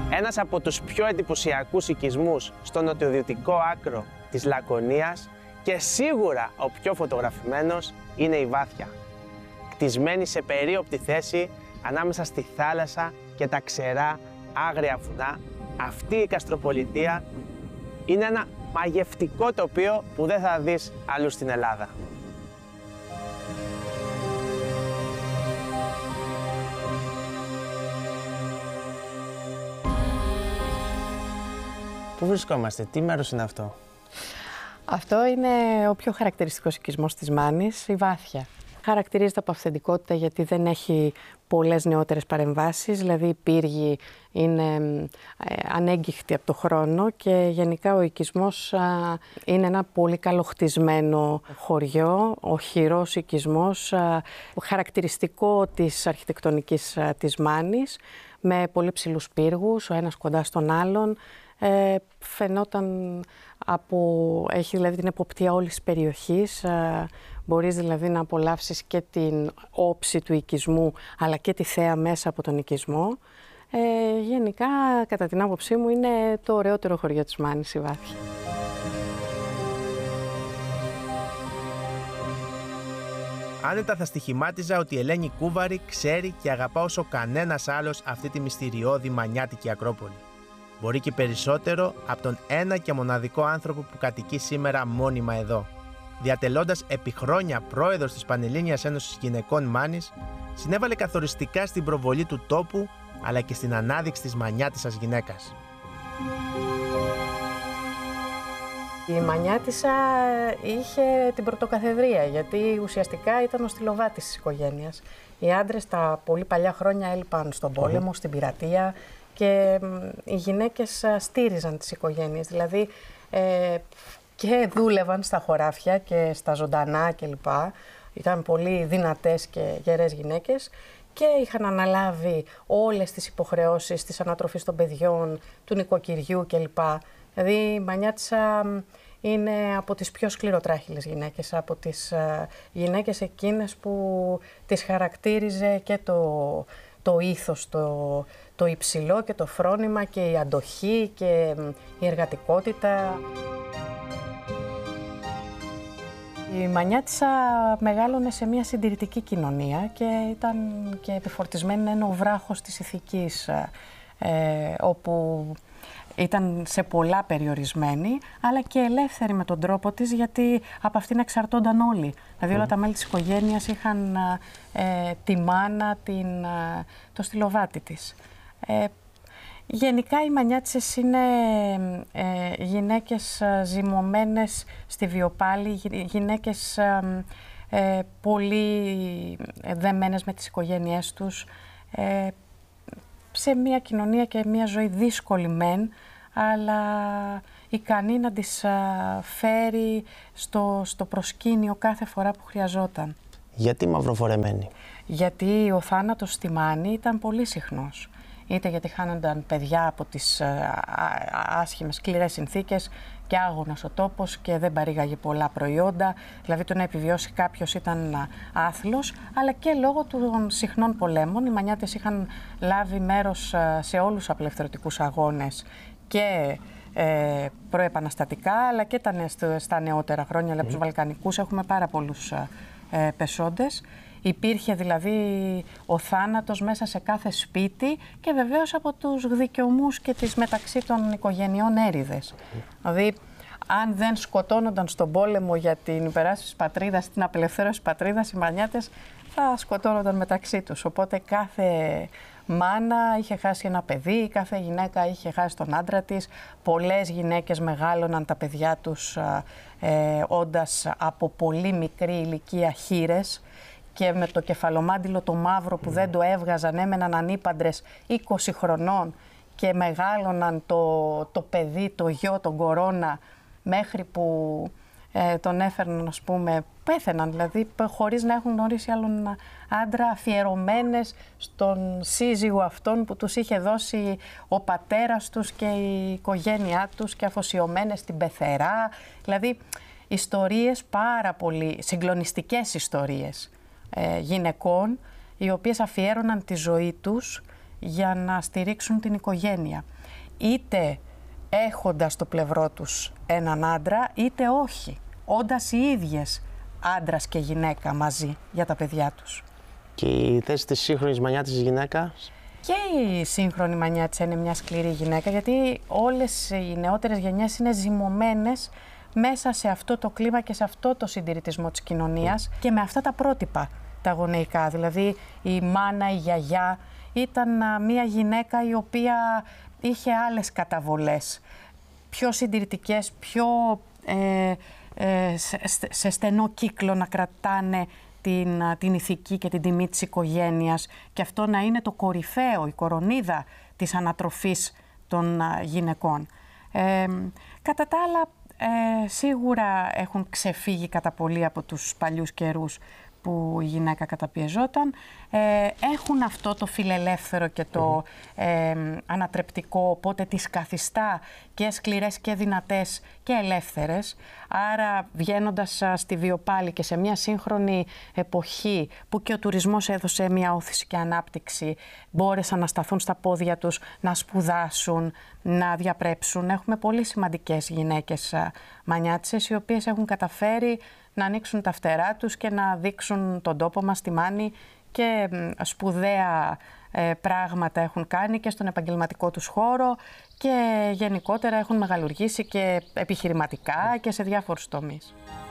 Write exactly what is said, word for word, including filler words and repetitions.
Ένας από τους πιο εντυπωσιακούς οικισμούς στο νοτιοδυτικό άκρο της Λακωνίας και σίγουρα ο πιο φωτογραφημένος είναι η Βάθια. Κτισμένη σε περίοπτη θέση ανάμεσα στη θάλασσα και τα ξερά άγρια βουνά, αυτή η καστροπολιτεία είναι ένα μαγευτικό τοπίο που δεν θα δεις αλλού στην Ελλάδα. Πού βρισκόμαστε, τι μέρος είναι αυτό? Αυτό είναι ο πιο χαρακτηριστικός οικισμός της Μάνης, η Βάθια. Χαρακτηρίζεται από αυθεντικότητα γιατί δεν έχει πολλές νεότερες παρεμβάσεις, δηλαδή οι πύργοι είναι ε, ανέγκυχτοι από το χρόνο και γενικά ο οικισμός α, είναι ένα πολύ καλοχτισμένο χωριό, οχυρός οικισμός, α, χαρακτηριστικό της αρχιτεκτονικής α, της Μάνης, με πολύ ψηλούς πύργους, ο ένας κοντά στον άλλον. Ε, φαινόταν από, έχει δηλαδή την εποπτεία όλης της περιοχής, ε, μπορείς δηλαδή να απολαύσεις και την όψη του οικισμού αλλά και τη θέα μέσα από τον οικισμό. Ε, γενικά κατά την άποψή μου είναι το ωραιότερο χωριό της Μάνης η Βάθια. Άνετα θα στοιχημάτιζα ότι η Ελένη Κούβαρη ξέρει και αγαπά όσο κανένας άλλος αυτή τη μυστηριώδη μανιάτικη Ακρόπολη. Μπορεί και περισσότερο από τον ένα και μοναδικό άνθρωπο που κατοικεί σήμερα μόνιμα εδώ. Διατελώντας επί χρόνια πρόεδρος της Πανελλήνιας Ένωσης Γυναικών Μάνης, συνέβαλε καθοριστικά στην προβολή του τόπου αλλά και στην ανάδειξη της μανιάτισσας γυναίκας. Η μανιάτισσα είχε την πρωτοκαθεδρία γιατί ουσιαστικά ήταν ο στυλοβάτης της οικογένειας. Οι άντρες τα πολύ παλιά χρόνια έλειπαν στον πόλεμο, mm. στην πειρατεία, και οι γυναίκες στήριζαν τις οικογένειες, δηλαδή ε, και δούλευαν στα χωράφια και στα ζωντανά κλπ. Ήταν πολύ δυνατές και γερές γυναίκες και είχαν αναλάβει όλες τις υποχρεώσεις της ανατροφής των παιδιών, του νοικοκυριού κλπ. Δηλαδή η μανιάτισσα είναι από τις πιο σκληροτράχυλες γυναίκες, από τις uh, γυναίκες εκείνες που τις χαρακτήριζε και το, το ήθος, το, το υψηλό και το φρόνημα και η αντοχή και η εργατικότητα. Η μανιάτισσα μεγάλωνε σε μια συντηρητική κοινωνία και ήταν και επιφορτισμένη ένα βράχος της ηθικής, ε, όπου ήταν σε πολλά περιορισμένη, αλλά και ελεύθερη με τον τρόπο της, γιατί από αυτήν εξαρτώνταν όλοι. Δηλαδή όλα τα μέλη της οικογένειας είχαν ε, τη μάνα, την, ε, το στυλοβάτι της. Ε, γενικά οι μανιάτισσες είναι ε, γυναίκες ζυμωμένες στη βιοπάλη, γυναίκες ε, ε, πολύ δεμένες με τις οικογένειές τους, ε, σε μια κοινωνία και μια ζωή δύσκολη μεν, αλλά ικανή να τις φέρει στο, στο προσκήνιο κάθε φορά που χρειαζόταν. Γιατί μαυροφορεμένη? Γιατί ο θάνατος στη Μάνη ήταν πολύ συχνός. Είτε γιατί χάνονταν παιδιά από τις άσχημες σκληρές συνθήκες και άγωνος ο τόπος και δεν παρήγαγε πολλά προϊόντα, δηλαδή το να επιβιώσει κάποιος ήταν άθλος, αλλά και λόγω των συχνών πολέμων. Οι μανιάτες είχαν λάβει μέρος σε όλους τους απελευθερωτικούς αγώνες και ε, προεπαναστατικά, αλλά και τα, στα νεότερα χρόνια, αλλά από τους Βαλκανικούς έχουμε πάρα πολλούς ε, πεσόντες. Υπήρχε δηλαδή ο θάνατος μέσα σε κάθε σπίτι και βεβαίως από τους γδικαιωμούς και τις μεταξύ των οικογενειών έρηδες. Δηλαδή, αν δεν σκοτώνονταν στον πόλεμο για την υπεράσπιση της πατρίδας, την απελευθέρωση της πατρίδας, οι μανιάτες θα σκοτώνονταν μεταξύ τους. Οπότε κάθε μάνα είχε χάσει ένα παιδί, κάθε γυναίκα είχε χάσει τον άντρα της. Πολλές γυναίκες μεγάλωναν τα παιδιά τους ε, όντας από πολύ μικρή ηλικία χήρες, και με το κεφαλομάντιλο το μαύρο που δεν το έβγαζαν, έμεναν ανήπαντρες είκοσι χρονών και μεγάλωναν το, το παιδί, το γιο, τον κορώνα, μέχρι που ε, τον έφερναν, ας πούμε, πέθαιναν δηλαδή χωρίς να έχουν γνωρίσει άλλον άντρα, αφιερωμένες στον σύζυγο αυτόν που τους είχε δώσει ο πατέρας τους και η οικογένειά τους και αφοσιωμένες στην πεθερά. Δηλαδή ιστορίες πάρα πολύ, συγκλονιστικές ιστορίες Ε, γυναικών οι οποίες αφιέρωναν τη ζωή τους για να στηρίξουν την οικογένεια. Είτε έχοντας στο πλευρό τους έναν άντρα, είτε όχι, όντας οι ίδιες άντρας και γυναίκα μαζί για τα παιδιά τους. Και η θέση της σύγχρονης μανιάτης γυναίκας? Και η σύγχρονη μανιάτισσα είναι μια σκληρή γυναίκα, γιατί όλες οι νεότερες γενιές είναι ζυμωμένες μέσα σε αυτό το κλίμα και σε αυτό το συντηρητισμό της κοινωνίας και με αυτά τα πρότυπα τα γονεϊκά. Δηλαδή η μάνα, η γιαγιά ήταν μια γυναίκα η οποία είχε άλλες καταβολές, πιο συντηρητικές, πιο ε, ε, σε, σε στενό κύκλο να κρατάνε την, την ηθική και την τιμή της οικογένειας και αυτό να είναι το κορυφαίο, η κορονίδα της ανατροφής των γυναικών. Ε, κατά τα άλλα, ε, σίγουρα έχουν ξεφύγει κατά πολύ από τους παλιούς καιρούς που η γυναίκα καταπιεζόταν. Ε, έχουν αυτό το φιλελεύθερο και το ε, ανατρεπτικό, οπότε τις καθιστά και σκληρές και δυνατές και ελεύθερες. Άρα βγαίνοντας στη βιοπάλη και σε μια σύγχρονη εποχή που και ο τουρισμός έδωσε μια όθηση και ανάπτυξη, μπόρεσαν να σταθούν στα πόδια τους, να σπουδάσουν, να διαπρέψουν. Έχουμε πολύ σημαντικές γυναίκες μανιάτισσες οι οποίες έχουν καταφέρει να ανοίξουν τα φτερά τους και να δείξουν τον τόπο μας στη Μάνη και σπουδαία ε, πράγματα έχουν κάνει και στον επαγγελματικό τους χώρο και γενικότερα έχουν μεγαλουργήσει και επιχειρηματικά και σε διάφορους τομείς.